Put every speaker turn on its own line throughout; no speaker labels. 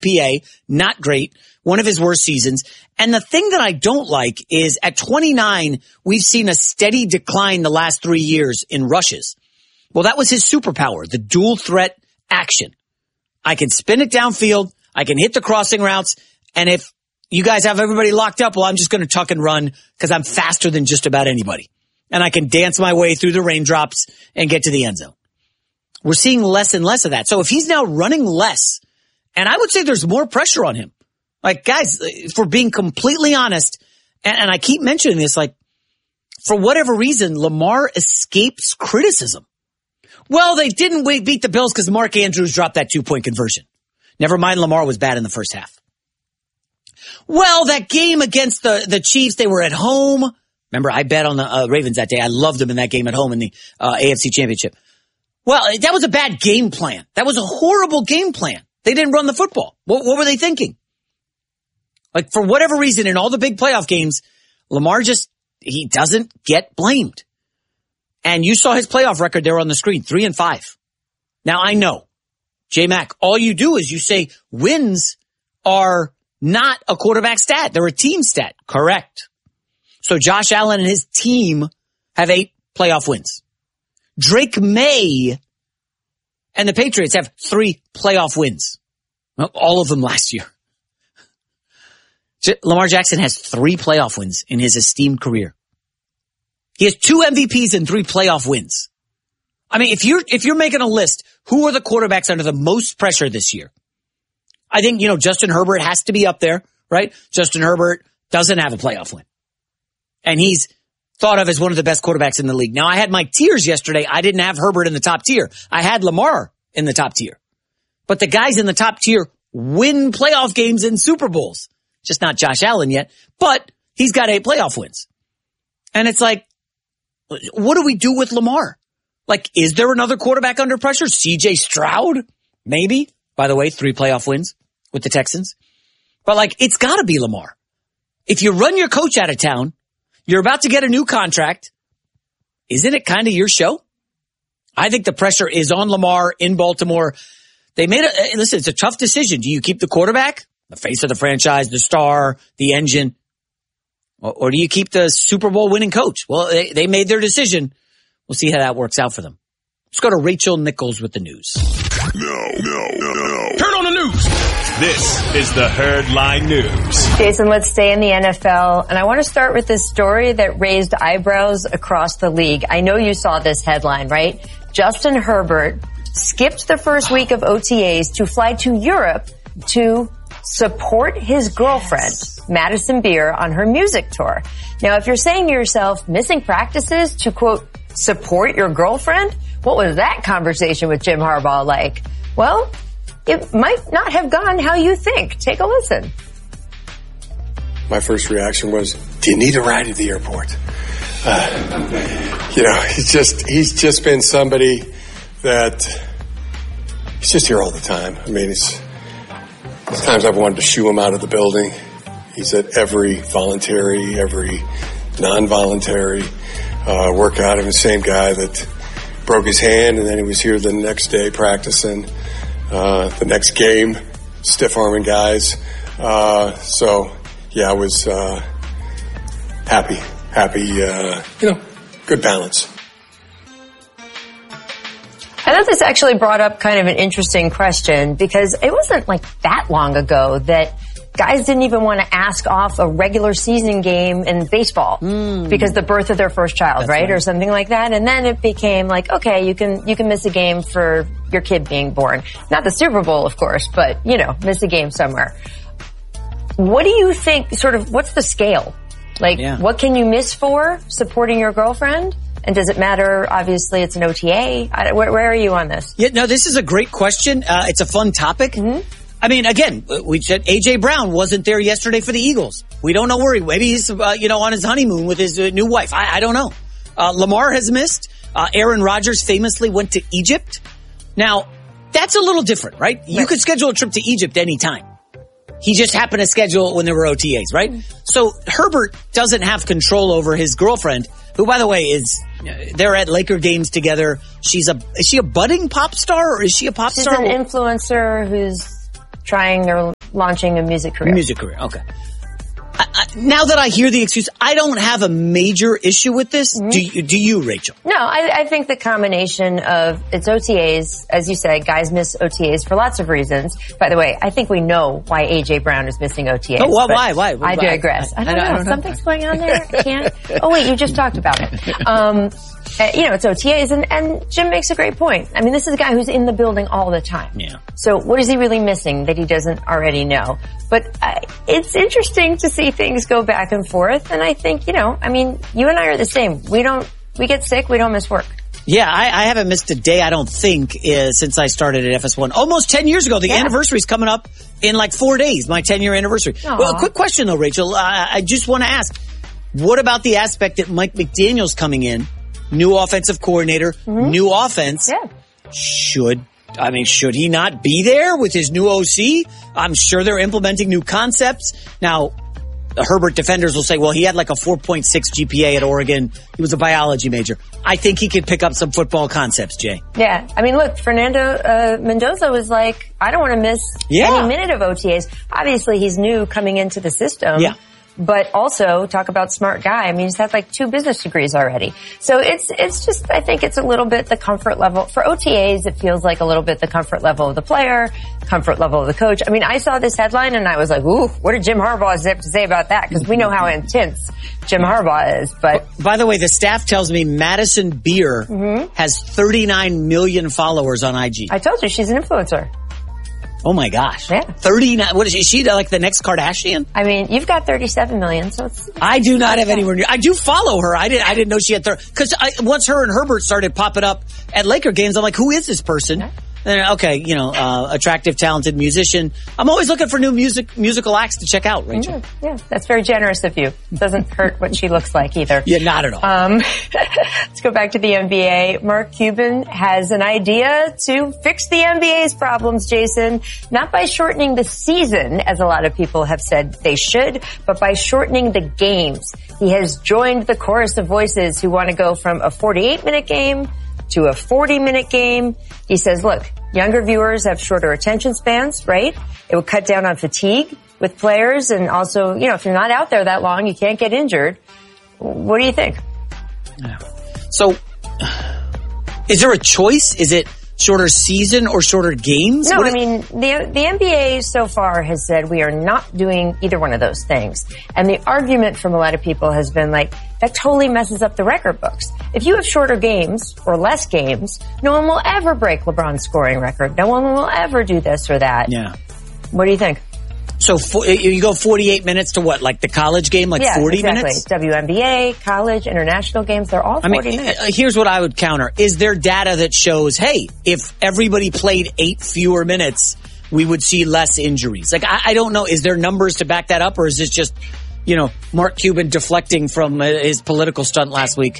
PA. Not great. One of his worst seasons. And the thing that I don't like is at 29, we've seen a steady decline the last 3 years in rushes. Well, that was his superpower, the dual threat action. I can spin it downfield. I can hit the crossing routes. And if you guys have everybody locked up, well, I'm just going to tuck and run because I'm faster than just about anybody. And I can dance my way through the raindrops and get to the end zone. We're seeing less and less of that. So if he's now running less, and I would say there's more pressure on him. Like, guys, for being completely honest, and I keep mentioning this, like, for whatever reason, Lamar escapes criticism. Well, they didn't beat the Bills because Mark Andrews dropped that 2-point conversion. Never mind, Lamar was bad in the first half. Well, that game against the Chiefs, they were at home. Remember, I bet on the Ravens that day. I loved them in that game at home in the AFC Championship. Well, that was a bad game plan. That was a horrible game plan. They didn't run the football. What were they thinking? Like, for whatever reason, in all the big playoff games, Lamar he doesn't get blamed. And you saw his playoff record there on the screen, 3-5. Now, I know, J-Mac, all you do is you say wins are not a quarterback stat. They're a team stat. Correct. So Josh Allen and his team have 8 playoff wins. Drake May and the Patriots have 3 playoff wins. Well, all of them last year. Lamar Jackson has 3 playoff wins in his esteemed career. He has 2 MVPs and 3 playoff wins. I mean, if you're making a list, who are the quarterbacks under the most pressure this year? I think, Justin Herbert has to be up there, right? Justin Herbert doesn't have a playoff win. And he's thought of as one of the best quarterbacks in the league. Now, I had my tiers yesterday. I didn't have Herbert in the top tier. I had Lamar in the top tier. But the guys in the top tier win playoff games in Super Bowls. Just not Josh Allen yet, but he's got 8 playoff wins. And it's like, what do we do with Lamar? Like, is there another quarterback under pressure? CJ Stroud? Maybe. By the way, 3 playoff wins with the Texans. But like, it's gotta be Lamar. If you run your coach out of town, you're about to get a new contract. Isn't it kind of your show? I think the pressure is on Lamar in Baltimore. Listen, it's a tough decision. Do you keep the quarterback, the face of the franchise, the star, the engine? Or do you keep the Super Bowl winning coach? Well, they made their decision. We'll see how that works out for them. Let's go to Rachel Nichols with the news.
No. Turn on the news. This is the Herdline News.
Jason, let's stay in the NFL. And I want to start with this story that raised eyebrows across the league. I know you saw this headline, right? Justin Herbert skipped the first week of OTAs to fly to Europe to support his girlfriend, Madison Beer, on her music tour. Now, if you're saying to yourself, missing practices to, quote, support your girlfriend? What was that conversation with Jim Harbaugh like? Well, it might not have gone how you think. Take a listen.
My first reaction was, do you need a ride to the airport? He's just been somebody that he's just here all the time. I mean, there's times I've wanted to shoo him out of the building. He's at every voluntary, every non-voluntary workout. I'm the same guy that broke his hand, and then he was here the next day practicing. The next game, stiff-arming guys. I was happy. Good balance.
I thought this actually brought up kind of an interesting question because it wasn't like that long ago that guys didn't even want to ask off a regular season game in baseball because the birth of their first child, right? Or something like that. And then it became like, okay, you can miss a game for your kid being born. Not the Super Bowl, of course, but, miss a game somewhere. What do you think, what's the scale? What can you miss for supporting your girlfriend? And does it matter? Obviously, it's an OTA. Where are you on this?
Yeah, no, this is a great question. It's a fun topic. Mm-hmm. I mean, again, we said A.J. Brown wasn't there yesterday for the Eagles. We don't know where maybe he's, on his honeymoon with his new wife. I don't know. Lamar has missed. Aaron Rodgers famously went to Egypt. Now, that's a little different, right? You could schedule a trip to Egypt anytime. He just happened to schedule it when there were OTAs, right? So Herbert doesn't have control over his girlfriend, who, by the way, they're at Laker games together. Is she a budding pop star or is she a pop star?
She's an influencer who's trying or launching a music career.
Music career, okay. Now that I hear the excuse, I don't have a major issue with this. Mm-hmm. Do you, Rachel?
No, I think the combination of it's OTAs, as you said, guys miss OTAs for lots of reasons. By the way, I think we know why A.J. Brown is missing OTAs.
Oh, why?
I digress. I don't know. Something's going on there. I can't. Oh, wait, you just talked about it. It's OTAs, and Jim makes a great point. I mean, this is a guy who's in the building all the time.
Yeah.
So what is he really missing that he doesn't already know? But it's interesting to see things go back and forth, and I think, you and I are the same. We get sick, we don't miss work.
Yeah, I haven't missed a day, I don't think, since I started at FS1. Almost 10 years ago. The anniversary's coming up in like 4 days, my 10-year anniversary.
Aww.
Well, a quick question, though, Rachel. I just want to ask, what about the aspect that Mike McDaniel's coming in, new offensive coordinator, new offense?
Yeah.
Should he not be there with his new OC? I'm sure they're implementing new concepts. Now, the Herbert defenders will say, well, he had like a 4.6 GPA at Oregon. He was a biology major. I think he could pick up some football concepts, Jay.
Yeah. I mean, look, Fernando Mendoza was like, I don't want to miss any minute of OTAs. Obviously, he's new coming into the system.
Yeah.
But also, talk about smart guy. I mean, he's had like 2 business degrees already. So it's just, I think it's a little bit the comfort level. For OTAs, it feels like a little bit the comfort level of the player, comfort level of the coach. I mean, I saw this headline and I was like, ooh, what did Jim Harbaugh have to say about that? Because we know how intense Jim Harbaugh is. But
by the way, the staff tells me Madison Beer has 39 million followers on IG.
I told you, she's an influencer.
Oh my gosh.
Yeah.
39. What is she? Is she like the next Kardashian?
I mean, you've got 37 million, so it's
I do not have anywhere near. I do follow her. I didn't know she had 30. Cause once her and Herbert started popping up at Laker games, I'm like, who is this person?
Yeah.
And okay, attractive, talented musician. I'm always looking for new musical acts to check out, Rachel.
Yeah, that's very generous of you. Doesn't hurt what she looks like either.
Yeah, not at all.
Let's go back to the NBA. Mark Cuban has an idea to fix the NBA's problems, Jason. Not by shortening the season, as a lot of people have said they should, but by shortening the games. He has joined the chorus of voices who want to go from a 48-minute game to a 40-minute game. He says, look, younger viewers have shorter attention spans, right? It would cut down on fatigue with players. And also, if you're not out there that long, you can't get injured. What do you think?
So, is there a choice? Is it shorter season or shorter games?
No, I mean, the NBA so far has said we are not doing either one of those things. And the argument from a lot of people has been like, that totally messes up the record books. If you have shorter games or less games, no one will ever break LeBron's scoring record. No one will ever do this or that.
Yeah.
What do you think?
So you go 48 minutes to what, like the college game, like 40 minutes?
WNBA, college, international games, they're all 40 minutes.
Here's what I would counter. Is there data that shows, hey, if everybody played 8 fewer minutes, we would see less injuries? Like, I don't know. Is there numbers to back that up, or is this just, Mark Cuban deflecting from his political stunt last week?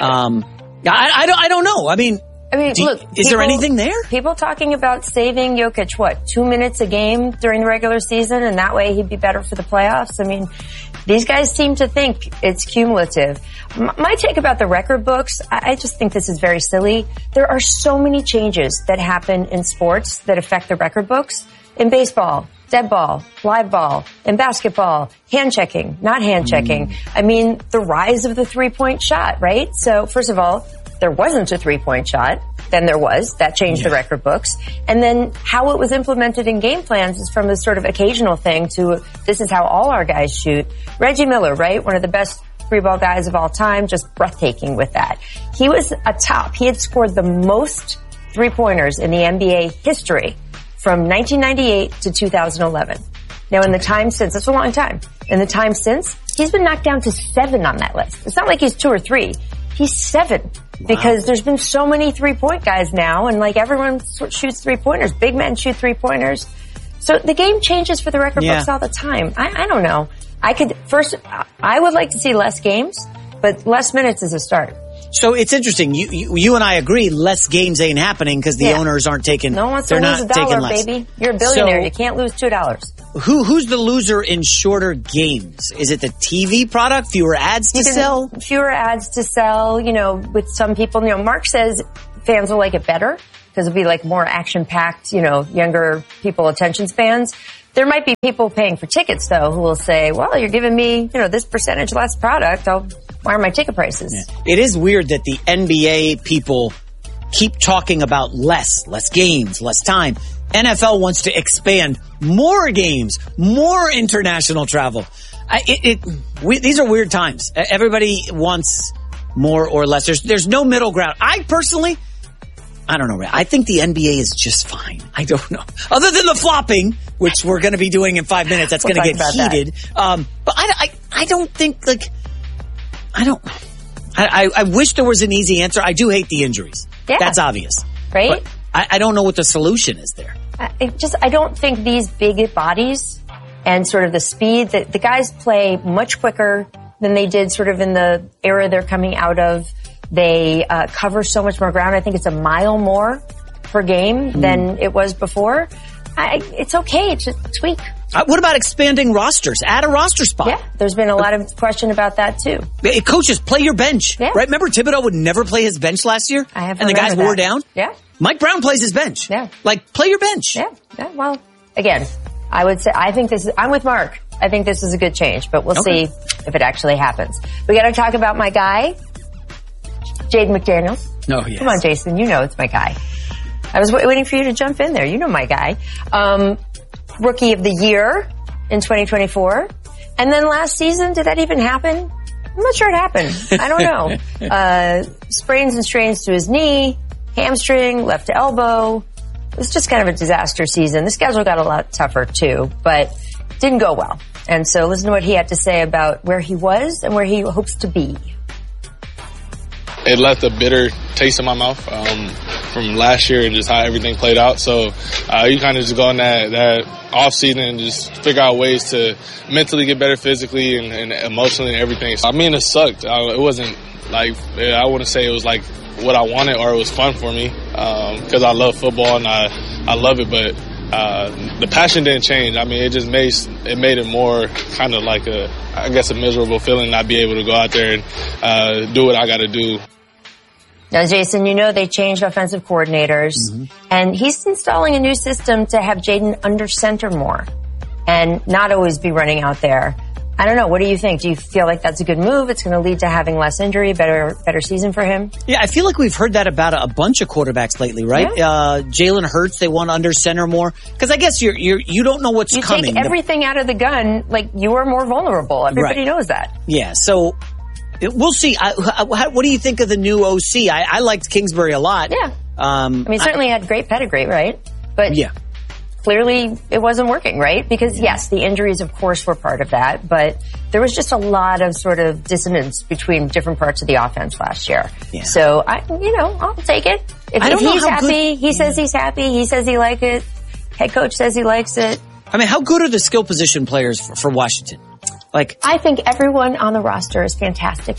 I don't know. I mean,
look,
is there anything there?
People talking about saving Jokic, 2 minutes a game during the regular season, and that way he'd be better for the playoffs. I mean, these guys seem to think it's cumulative. My take about the record books, I just think this is very silly. There are so many changes that happen in sports that affect the record books. In baseball, dead ball, live ball. In basketball, hand checking, not hand checking. I mean, the rise of the three-point shot, right? So, first of all, there wasn't a three-point shot. Then there was. That changed the record books. And then how it was implemented in game plans is from this sort of occasional thing to this is how all our guys shoot. Reggie Miller, right? One of the best three-ball guys of all time, just breathtaking with that. He was a top. He had scored the most three-pointers in the NBA history from 1998 to 2011. Now, in the time since, that's a long time. In the time since, he's been knocked down to 7 on that list. It's not like he's 2 or 3. He's 7 because there's been so many three-point guys now, and like everyone shoots three-pointers. Big men shoot three-pointers. So the game changes for the record books all the time. I don't know. I would like to see less games, but less minutes is a start.
So it's interesting. You and I agree. Less games ain't happening because the owners aren't taking.
No one wants to lose $1, baby. You're a billionaire. You can't lose $2.
Who's the loser in shorter games? Is it the TV product? Fewer ads to sell?
Fewer ads to sell. With some people. Mark says fans will like it better because it'll be like more action-packed, younger people attention spans. There might be people paying for tickets, though, who will say, well, you're giving me, this percentage less product. Why are my ticket prices?
Yeah. It is weird that the NBA people keep talking about less games, less time. NFL wants to expand more games, more international travel. These are weird times. Everybody wants more or less. There's no middle ground. I don't know. I think the NBA is just fine. I don't know. Other than the flopping, which we're going to be doing in 5 minutes, that's going to get heated. But I don't think I wish there was an easy answer. I do hate the injuries. Yeah. That's obvious.
Right?
But I don't know what the solution is there.
I don't think these big bodies and sort of the speed that the guys play much quicker than they did sort of in the era they're coming out of. They cover so much more ground. I think it's a mile more per game than it was before. It's okay to tweak.
What about expanding rosters? Add a roster spot.
Yeah, there's been a lot of question about that too.
Coaches, play your bench. Yeah. Right? Remember Thibodeau would never play his bench last year? And the guys wore down?
Yeah.
Mike Brown plays his bench.
Yeah.
Play your bench.
Yeah. Well, again, I would say, I'm with Mark. I think this is a good change, but we'll see if it actually happens. We got to talk about my guy, Jaden McDaniels.
Oh, yes.
Come on, Jason. It's my guy. I was waiting for you to jump in there. My guy. Rookie of the year in 2024. And then last season, did that even happen? I'm not sure it happened. I don't know. Sprains and strains to his knee, hamstring, left elbow. It was just kind of a disaster season. The schedule got a lot tougher too, but didn't go well. And so listen to what he had to say about where he was and where he hopes to be.
It left a bitter taste in my mouth from last year and just how everything played out. So you kind of just go in that off season and just figure out ways to mentally get better physically and emotionally and everything. So, it sucked. It wasn't I wouldn't say it was like what I wanted or it was fun for me because I love football and I love it. But the passion didn't change. It just made it more kind of like a miserable feeling not be able to go out there and do what I got to do.
Now, Jason, they changed offensive coordinators, and he's installing a new system to have Jaden under center more and not always be running out there. I don't know. What do you think? Do you feel like that's a good move? It's going to lead to having less injury, better season for him?
Yeah, I feel like we've heard that about a bunch of quarterbacks lately, right? Yeah. Jalen Hurts, they want under center more because I guess you don't know what's coming.
You take everything out of the gun, you are more vulnerable. Everybody knows that.
Yeah. So. We'll see. What do you think of the new OC? I liked Kingsbury a lot.
Yeah. Certainly had great pedigree, right? But clearly it wasn't working, right? Because yes, the injuries, of course, were part of that, but there was just a lot of sort of dissonance between different parts of the offense last year. Yeah. So I'll take it. If he's happy, he says he's happy. He says he likes it. Head coach says he likes it.
How good are the skill position players for Washington?
I think everyone on the roster is fantastic.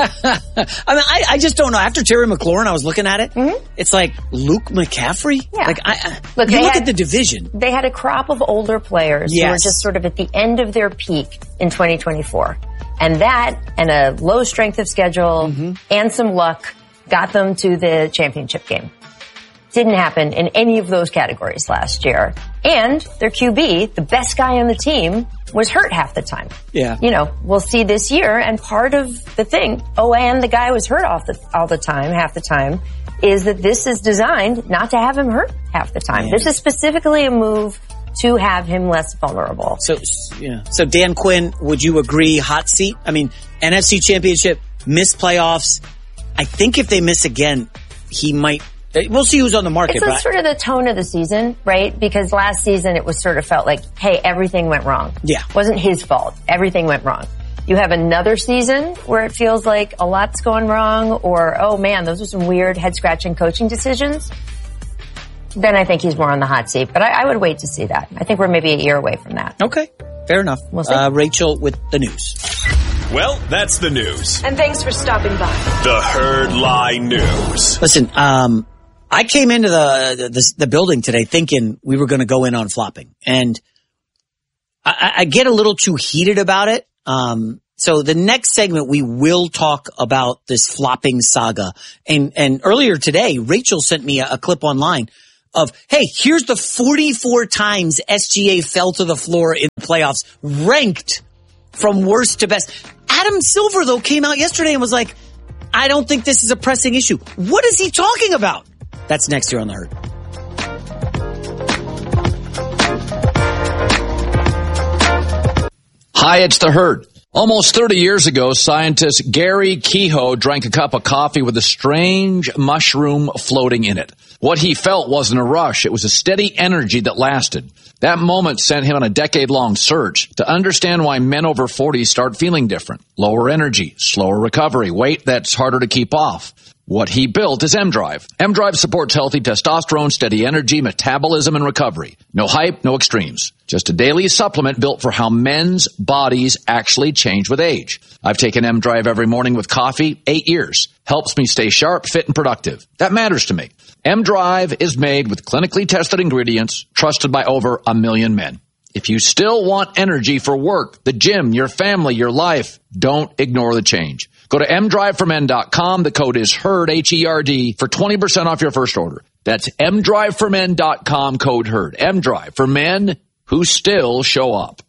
I just don't know. After Terry McLaurin, I was looking at it. It's like Luke McCaffrey.
Yeah.
Look at the division.
They had a crop of older players who were just sort of at the end of their peak in 2024. And that, and a low strength of schedule, and some luck, got them to the championship game. Didn't happen in any of those categories last year. And their QB, the best guy on the team, was hurt half the time.
Yeah.
We'll see this year. And part of the thing, and the guy was hurt half the time, is that this is designed not to have him hurt half the time. Yeah. This is specifically a move to have him less vulnerable.
So Dan Quinn, would you agree, hot seat? NFC Championship, missed playoffs. I think if they miss again, he might. We'll see who's on the market.
It's sort of the tone of the season, right? Because last season it was sort of felt like, hey, everything went wrong.
Yeah.
It wasn't his fault. Everything went wrong. You have another season where it feels like a lot's going wrong or, oh man, those are some weird head-scratching coaching decisions. Then I think he's more on the hot seat. But I would wait to see that. I think we're maybe a year away from that.
Okay. Fair enough.
We'll see.
Rachel with the news. Well, that's the news.
And thanks for stopping by.
The Herd Lie News.
Listen, I came into the building today thinking we were going to go in on flopping, and I get a little too heated about it. So the next segment, we will talk about this flopping saga. And earlier today, Rachel sent me a clip online of, hey, here's the 44 times SGA fell to the floor in the playoffs, ranked from worst to best. Adam Silver, though, came out yesterday and was like, I don't think this is a pressing issue. What is he talking about? That's next year on The Herd.
Hi, it's The Herd. Almost 30 years ago, scientist Gary Kehoe drank a cup of coffee with a strange mushroom floating in it. What he felt wasn't a rush. It was a steady energy that lasted. That moment sent him on a decade-long search to understand why men over 40 start feeling different. Lower energy, slower recovery, weight that's harder to keep off. What he built is M-Drive. M-Drive supports healthy testosterone, steady energy, metabolism, and recovery. No hype, no extremes. Just a daily supplement built for how men's bodies actually change with age. I've taken M-Drive every morning with coffee, 8 years. Helps me stay sharp, fit, and productive. That matters to me. M-Drive is made with clinically tested ingredients, trusted by over 1 million men. If you still want energy for work, the gym, your family, your life, don't ignore the change. Go to mdriveformen.com. The code is HERD, H-E-R-D, for 20% off your first order. That's mdriveformen.com, code HERD. M-Drive for men who still show up.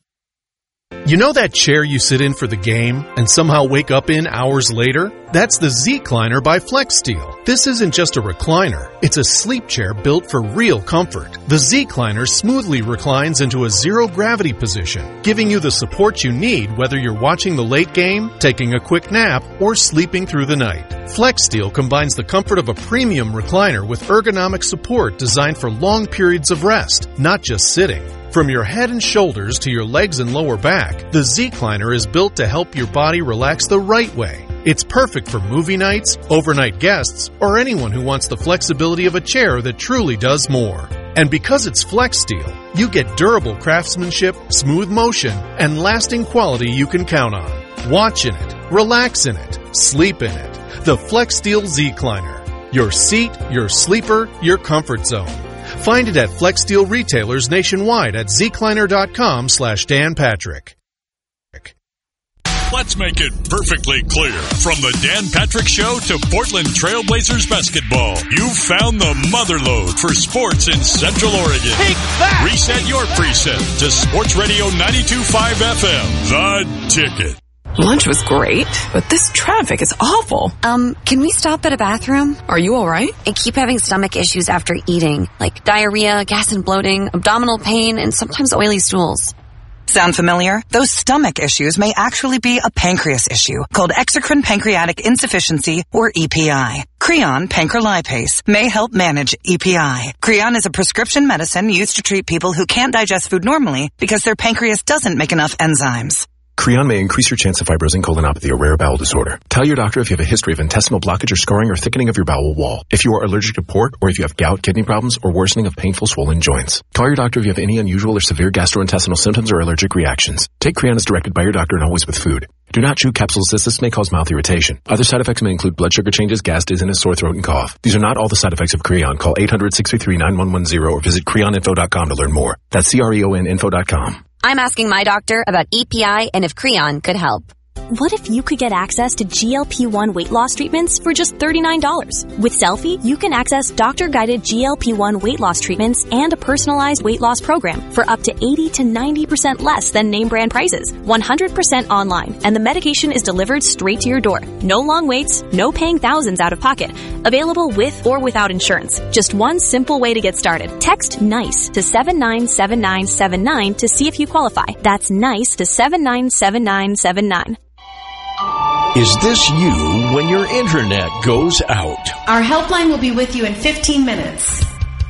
You know that chair you sit in for the game and somehow wake up in hours later? That's the Z-Cliner by FlexSteel. This isn't just a recliner. It's a sleep chair built for real comfort. The Z-Cliner smoothly reclines into a zero-gravity position, giving you the support you need whether you're watching the late game, taking a quick nap, or sleeping through the night. FlexSteel combines the comfort of a premium recliner with ergonomic support designed for long periods of rest, not just sitting. From your head and shoulders to your legs and lower back, the Z-Cliner is built to help your body relax the right way. It's perfect for movie nights, overnight guests, or anyone who wants the flexibility of a chair that truly does more. And because it's FlexSteel, you get durable craftsmanship, smooth motion, and lasting quality you can count on. Watch in it, relax in it, sleep in it. The FlexSteel Z-Cliner. Your seat, your sleeper, your comfort zone. Find it at FlexSteel retailers nationwide at zcliner.com/Dan Patrick.
Let's make it perfectly clear. From the Dan Patrick Show to Portland Trailblazers basketball, you've found the motherlode for sports in Central Oregon.
Take that!
Reset your preset to Sports Radio 92.5 FM, The Ticket.
Lunch was great, but this traffic is awful.
Can we stop at a bathroom?
Are you all right?
I keep having stomach issues after eating, like diarrhea, gas and bloating, abdominal pain, and sometimes oily stools.
Sound familiar? Those stomach issues may actually be a pancreas issue called exocrine pancreatic insufficiency, or EPI. Creon pancrelipase may help manage EPI. Creon is a prescription medicine used to treat people who can't digest food normally because their pancreas doesn't make enough enzymes.
Creon may increase your chance of fibrosing colonopathy, a rare bowel disorder. Tell your doctor if you have a history of intestinal blockage or scarring or thickening of your bowel wall, if you are allergic to pork, or if you have gout, kidney problems, or worsening of painful swollen joints. Call your doctor if you have any unusual or severe gastrointestinal symptoms or allergic reactions. Take Creon as directed by your doctor and always with food. Do not chew capsules as this may cause mouth irritation. Other side effects may include blood sugar changes, gas, dizziness, sore throat, and cough. These are not all the side effects of Creon. Call 800-633-9110 or visit creoninfo.com to learn more. That's CREONinfo.com.
I'm asking my doctor about EPI and if Creon could help.
What if you could get access to GLP-1 weight loss treatments for just $39? With Selfie, you can access doctor-guided GLP-1 weight loss treatments and a personalized weight loss program for up to 80 to 90% less than name brand prices, 100% online, and the medication is delivered straight to your door. No long waits, no paying thousands out of pocket. Available with or without insurance. Just one simple way to get started. Text NICE to 797979 to see if you qualify. That's NICE to 797979.
Is this you when your internet goes out?
Our helpline will be with you in 15 minutes.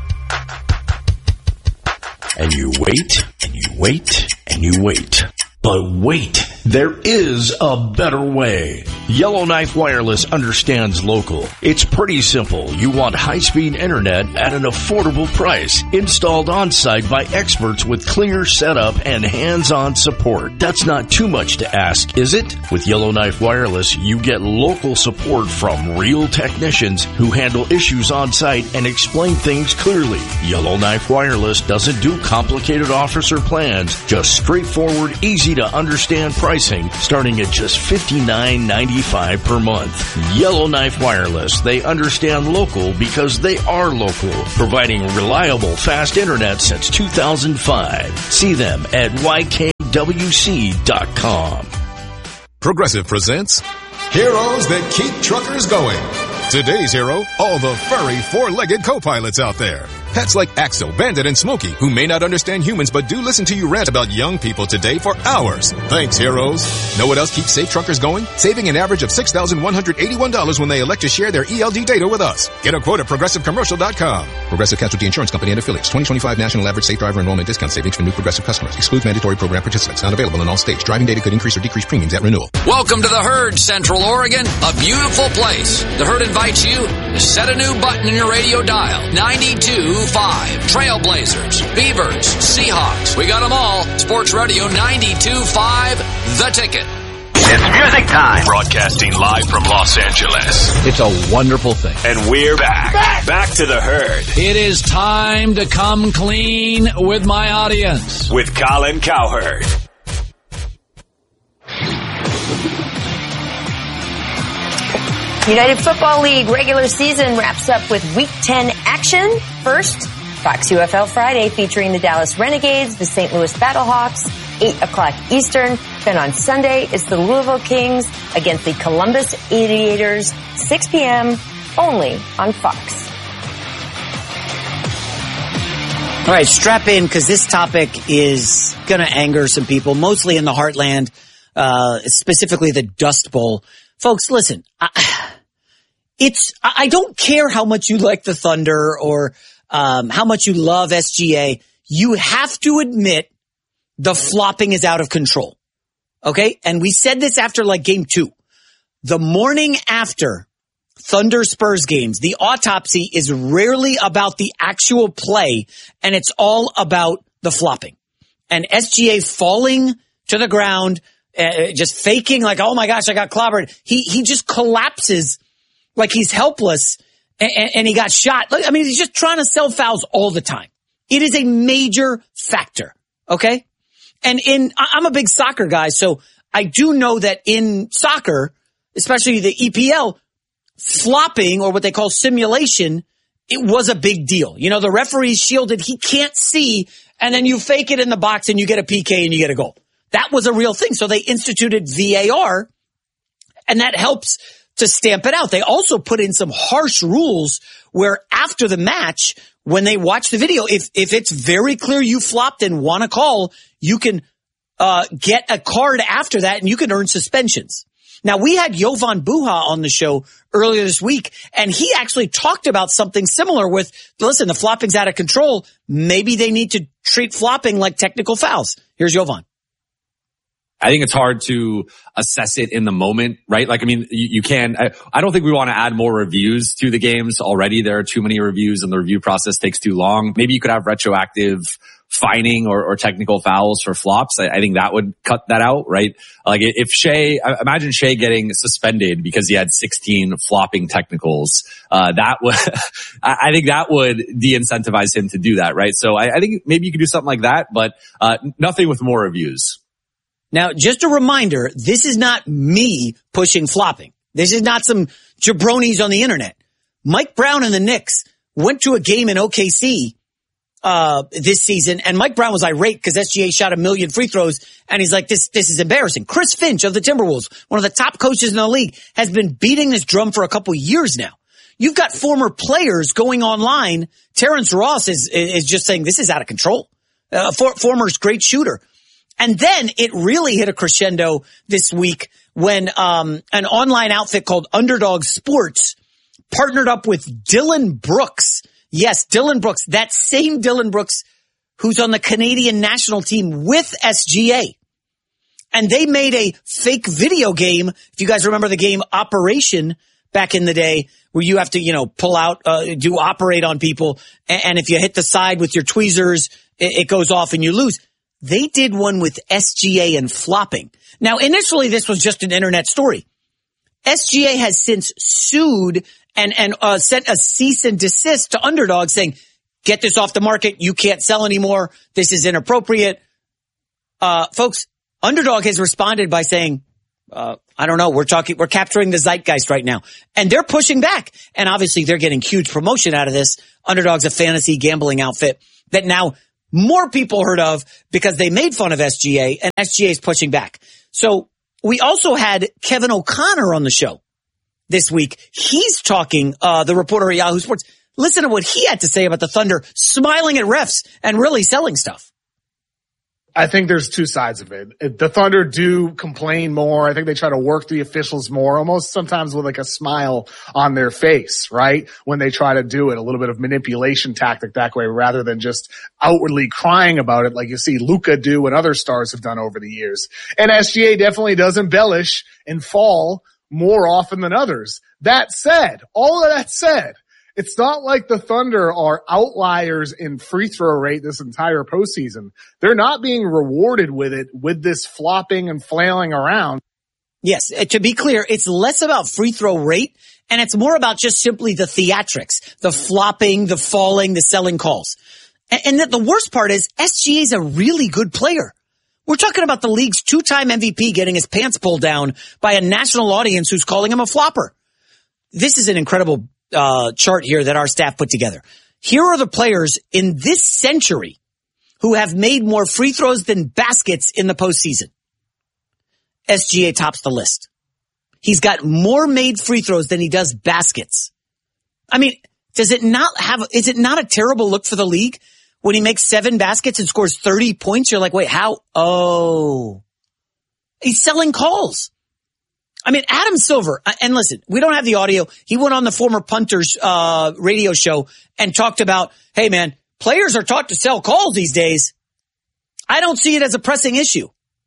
And you wait, and you wait, and you wait. But wait, there is a better way. Yellowknife Wireless understands local. It's pretty simple. You want high-speed internet at an affordable price, installed on-site by experts with clear setup and hands-on support. That's not too much to ask, is it? With Yellowknife Wireless, you get local support from real technicians who handle issues on-site and explain things clearly. Yellowknife Wireless doesn't do complicated offers or plans, just straightforward, easy easy to understand pricing starting at just $59.95 per month. Yellowknife Wireless. They understand local because they are local, providing reliable, fast internet since 2005. See them at YKWC.com.
Progressive presents Heroes That Keep Truckers Going. Today's hero, all the furry four-legged co-pilots out there. Pets like Axel, Bandit, and Smokey, who may not understand humans but do listen to you rant about young people today for hours. Thanks, heroes. Know what else keeps safe truckers going? Saving an average of $6,181 when they elect to share their ELD data with us. Get a quote at ProgressiveCommercial.com. Progressive Casualty Insurance Company and affiliates. 2025 National Average Safe Driver Enrollment Discount Savings for new Progressive customers. Excludes mandatory program participants. Not available in all states. Driving data could increase or decrease premiums at renewal.
Welcome to the Herd, Central Oregon, a beautiful place. The Herd invites you to set a new button in your radio dial. 92.5. Trailblazers, Beavers, Seahawks. We got them all. Sports Radio 92.5, The Ticket.
It's music time. Broadcasting live from Los Angeles.
It's a wonderful thing.
And we're back. Back to the Herd.
It is time to come clean with my audience.
With Colin Cowherd.
United Football League regular season wraps up with Week 10 action. First, Fox UFL Friday featuring the Dallas Renegades, the St. Louis Battlehawks, 8 o'clock Eastern. Then on Sunday, it's the Louisville Kings against the Columbus Aviators, 6 p.m. only on Fox.
All right, strap in because this topic is going to anger some people, mostly in the Heartland, specifically the Dust Bowl. Folks, listen, I don't care how much you like the Thunder or how much you love SGA. You have to admit the flopping is out of control. Okay? And we said this after like game 2. The morning after Thunder Spurs games, the autopsy is rarely about the actual play, and it's all about the flopping. And SGA falling to the ground, just faking like, oh my gosh, I got clobbered. He just collapses like he's helpless and he got shot. I mean, he's just trying to sell fouls all the time. It is a major factor. Okay. And I'm a big soccer guy, so I do know that in soccer, especially the EPL, flopping or what they call simulation, it was a big deal. You know, the referee's shielded. He can't see. And then you fake it in the box and you get a PK and you get a goal. That was a real thing. So they instituted VAR, and that helps to stamp it out. They also put in some harsh rules where after the match, when they watch the video, if it's very clear you flopped and want to call, you can get a card after that and you can earn suspensions. Now, we had Jovan Buha on the show earlier this week, and he actually talked about something similar with, listen, the flopping's out of control. Maybe they need to treat flopping like technical fouls. Here's Jovan.
I think it's hard to assess it in the moment, right? Like, I mean, you can, I don't think we want to add more reviews to the games already. There are too many reviews and the review process takes too long. Maybe you could have retroactive fining or technical fouls for flops. I think that would cut that out, right? Like if imagine Shea getting suspended because he had 16 flopping technicals. That would, I think that would de-incentivize him to do that, right? So I think maybe you could do something like that, but nothing with more reviews.
Now, just a reminder, this is not me pushing flopping. This is not some jabronis on the internet. Mike Brown and the Knicks went to a game in OKC this season, and Mike Brown was irate because SGA shot 1 million free throws, and he's like, this is embarrassing. Chris Finch of the Timberwolves, one of the top coaches in the league, has been beating this drum for a couple years now. You've got former players going online. Terrence Ross is just saying this is out of control. Former great shooter. And then it really hit a crescendo this week when an online outfit called Underdog Sports partnered up with Dylan Brooks. Yes, Dylan Brooks, that same Dylan Brooks who's on the Canadian national team with SGA. And they made a fake video game. If you guys remember the game Operation back in the day, where you have to, pull out, operate on people. And if you hit the side with your tweezers, it goes off and you lose. They did one with SGA and flopping. Now, initially, this was just an internet story. SGA has since sued and sent a cease and desist to Underdog saying, get this off the market. You can't sell anymore. This is inappropriate. Folks, Underdog has responded by saying, I don't know, we're capturing the zeitgeist right now. And they're pushing back. And obviously they're getting huge promotion out of this. Underdog's a fantasy gambling outfit that now more people heard of because they made fun of SGA, and SGA is pushing back. So we also had Kevin O'Connor on the show this week. He's talking, the reporter at Yahoo Sports. Listen to what he had to say about the Thunder smiling at refs and really selling stuff.
I think there's two sides of it. The Thunder do complain more. I think they try to work the officials more, almost sometimes with like a smile on their face, right? When they try to do it, a little bit of manipulation tactic that way rather than just outwardly crying about it like you see Luka do and other stars have done over the years. And SGA definitely does embellish and fall more often than others. That said, all of that said, it's not like the Thunder are outliers in free throw rate this entire postseason. They're not being rewarded with it, with this flopping and flailing around.
Yes, to be clear, it's less about free throw rate, and it's more about just simply the theatrics, the flopping, the falling, the selling calls. And the worst part is SGA is a really good player. We're talking about the league's 2-time MVP getting his pants pulled down by a national audience who's calling him a flopper. This is an incredible chart here that our staff put together. Here are the players in this century who have made more free throws than baskets in the postseason. SGA tops the list. He's got more made free throws than he does baskets. I mean, is it not a terrible look for the league when he makes 7 baskets and scores 30 points? You're like, wait, how? Oh, he's selling calls. I mean, Adam Silver, and listen, we don't have the audio. He went on the former Punters radio show and talked about, hey man, players are taught to sell calls these days. I don't see it as a pressing issue.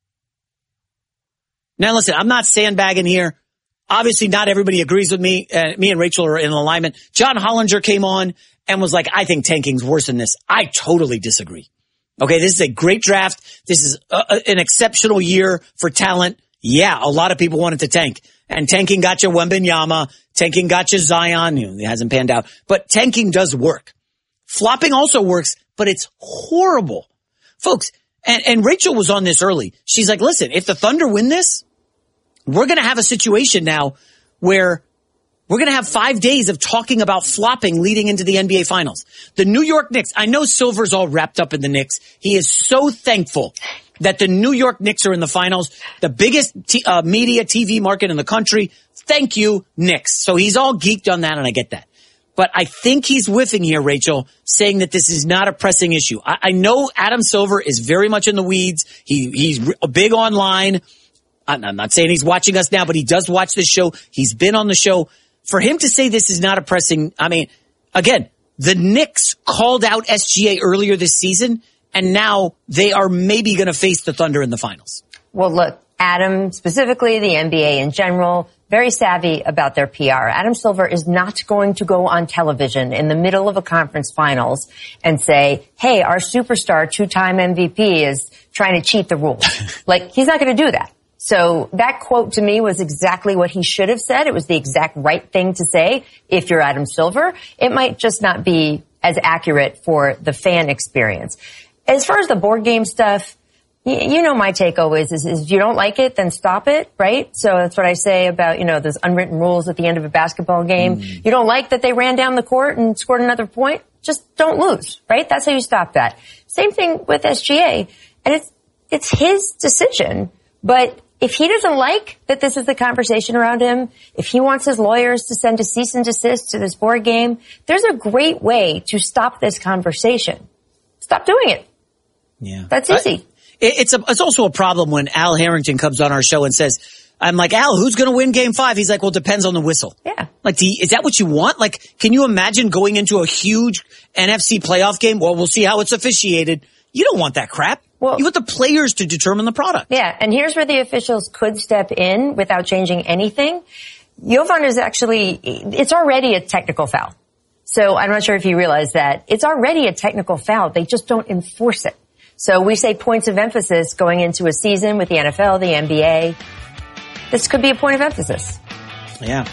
Now listen, I'm not sandbagging here. Obviously not everybody agrees with me. Me and Rachel are in alignment. John Hollinger came on and was like, I think tanking's worse than this. I totally disagree. Okay, this is a great draft. This is an exceptional year for talent. Yeah, a lot of people wanted to tank. And tanking got you Wembanyama. Tanking got you Zion. It hasn't panned out. But tanking does work. Flopping also works, but it's horrible. Folks, and Rachel was on this early. She's like, listen, if the Thunder win this, we're going to have a situation now where we're going to have 5 days of talking about flopping leading into the NBA Finals. The New York Knicks, I know Silver's all wrapped up in the Knicks. He is so thankful that the New York Knicks are in the finals, the biggest media TV market in the country. Thank you, Knicks. So he's all geeked on that, and I get that. But I think he's whiffing here, Rachel, saying that this is not a pressing issue. I know Adam Silver is very much in the weeds. He's big online. I'm not saying he's watching us now, but he does watch this show. He's been on the show. For him to say this is not a pressing, I mean, again, the Knicks called out SGA earlier this season, and now they are maybe going to face the Thunder in the finals.
Well, look, Adam, specifically the NBA in general, very savvy about their PR. Adam Silver is not going to go on television in the middle of a conference finals and say, hey, our superstar 2-time MVP is trying to cheat the rules. Like, he's not going to do that. So that quote to me was exactly what he should have said. It was the exact right thing to say if you're Adam Silver. It might just not be as accurate for the fan experience. As far as the board game stuff, you know my take always is if you don't like it, then stop it, right? So that's what I say about, those unwritten rules at the end of a basketball game. You don't like that they ran down the court and scored another point? Just don't lose, right? That's how you stop that. Same thing with SGA. And it's his decision. But if he doesn't like that this is the conversation around him, if he wants his lawyers to send a cease and desist to this board game, there's a great way to stop this conversation. Stop doing it.
Yeah.
That's easy.
It's also a problem when Al Harrington comes on our show and says, I'm like, Al, who's going to win game 5? He's like, well, depends on the whistle.
Yeah.
Like, is that what you want? Like, can you imagine going into a huge NFC playoff game? Well, we'll see how it's officiated. You don't want that crap. Well, you want the players to determine the product.
Yeah. And here's where the officials could step in without changing anything. Jovan is it's already a technical foul. So I'm not sure if you realize that. It's already a technical foul. They just don't enforce it. So we say points of emphasis going into a season with the NFL, the NBA. This could be a point of emphasis.
Yeah.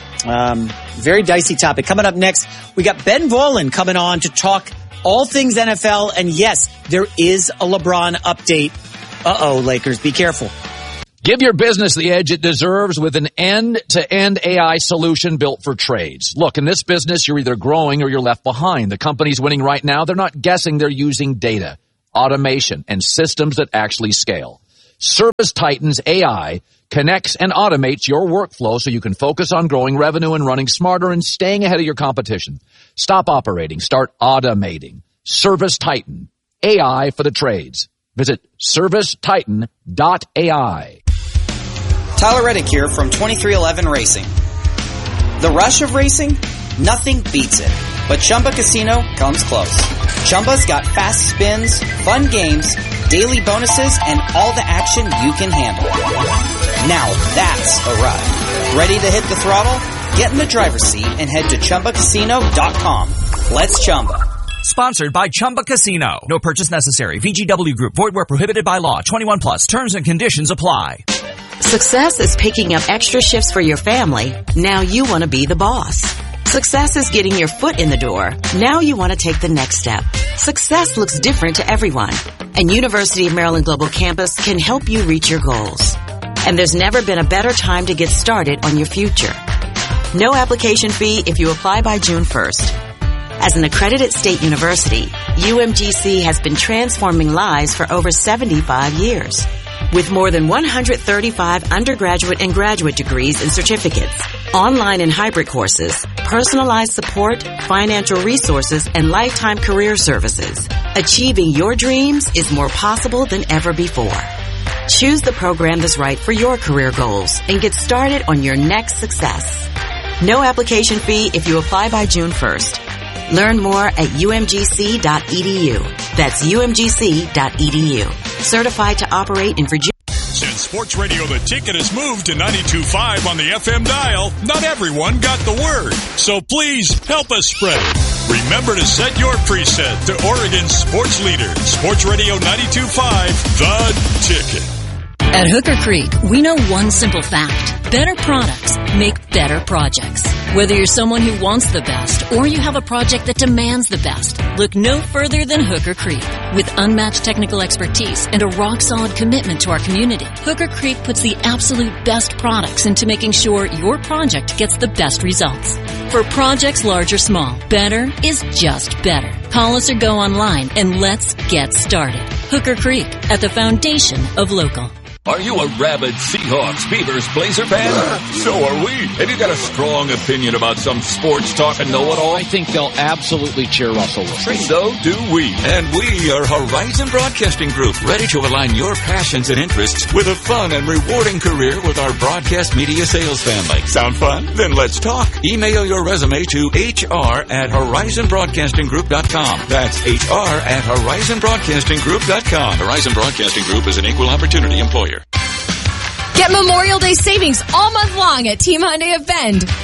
Very dicey topic. Coming up next, we got Ben Volin coming on to talk all things NFL. And yes, there is a LeBron update. Uh-oh, Lakers, be careful.
Give your business the edge it deserves with an end-to-end AI solution built for trades. Look, in this business, you're either growing or you're left behind. The companies winning right now, they're not guessing, they're using data, automation, and systems that actually scale. ServiceTitan's AI connects and automates your workflow so you can focus on growing revenue and running smarter and staying ahead of your competition. Stop operating. Start automating. ServiceTitan. AI for the trades. Visit servicetitan.ai.
Tyler Reddick here from 2311 Racing. The rush of racing? Nothing beats it. But Chumba Casino comes close. Chumba's got fast spins, fun games, daily bonuses, and all the action you can handle. Now that's a ride. Ready to hit the throttle? Get in the driver's seat and head to ChumbaCasino.com. Let's Chumba.
Sponsored by Chumba Casino. No purchase necessary. VGW Group. Void where prohibited by law. 21 plus. Terms and conditions apply.
Success is picking up extra shifts for your family. Now you want to be the boss. Success is getting your foot in the door. Now you want to take the next step. Success looks different to everyone. And University of Maryland Global Campus can help you reach your goals. And there's never been a better time to get started on your future. No application fee if you apply by June 1st. As an accredited state university, UMGC has been transforming lives for over 75 years. With more than 135 undergraduate and graduate degrees and certificates, online and hybrid courses, personalized support, financial resources, and lifetime career services, achieving your dreams is more possible than ever before. Choose the program that's right for your career goals and get started on your next success. No application fee if you apply by June 1st. Learn more at umgc.edu. That's umgc.edu. Certified to operate in Virginia.
Since Sports Radio The Ticket has moved to 92.5 on the FM dial, not everyone got the word. So please help us spread it. Remember to set your preset to Oregon's sports leader, Sports Radio 92.5, The Ticket.
At Hooker Creek, we know one simple fact. Better products make better projects. Whether you're someone who wants the best or you have a project that demands the best, look no further than Hooker Creek. With unmatched technical expertise and a rock-solid commitment to our community, Hooker Creek puts the absolute best products into making sure your project gets the best results. For projects large or small, better is just better. Call us or go online and let's get started. Hooker Creek, at the foundation of local.
Are you a rabid Seahawks, Beavers, Blazer fan? So are we. Have you got a strong opinion about some sports talk and know-it-all?
I think they'll absolutely cheer Russell Wilson.
So do we. And we are Horizon Broadcasting Group, ready to align your passions and interests with a fun and rewarding career with our broadcast media sales family. Sound fun? Then let's talk. Email your resume to hr@horizonbroadcastinggroup.com. That's hr@horizonbroadcastinggroup.com. Horizon Broadcasting Group is an equal opportunity employer.
Get Memorial Day savings all month long at Team Hyundai of Bend.